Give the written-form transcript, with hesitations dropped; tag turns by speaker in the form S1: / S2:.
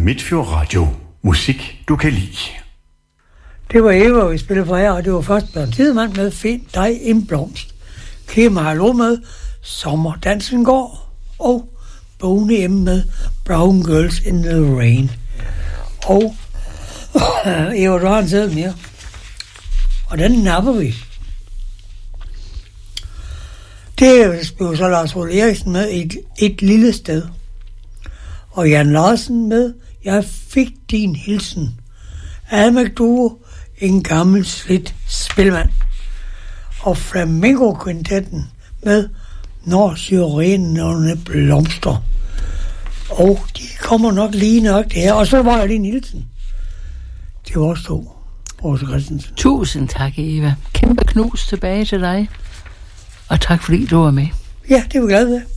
S1: Midtfjord Radio. Musik, du kan lide.
S2: Det var Eva, vi spillede for her, og det var først Bjørn Tidemand med Find dig en blomst. Kim Harlow med Sommerdansen går, og Boney M med Brown Girls in the Rain. Og Eva, du har en sæd mere. Og den napper vi. Det blev så Lars Ole Eriksen med et lille sted. Og Jan Larsen med Jeg fik din hilsen. Almec Duo, en gammel slidt spilmand. Og Flamenco-kvintetten med Når syrenerne blomster. Og de kommer nok lige nok det her. Og så var jeg lige Nielsen. Det var også to. Åse Christensen.
S3: Tusind tak, Eva. Kæmpe knus tilbage til dig. Og tak fordi du var med.
S2: Ja, det er vi glade ved.